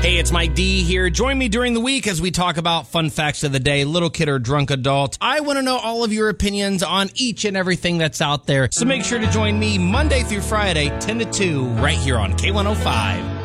Hey, it's Mike D here. Join me during the week as we talk about fun facts of the day, little kid or drunk adult. I want to know all of your opinions on each and everything that's out there. So make sure to join me Monday through Friday, 10 to 2, right here on K105.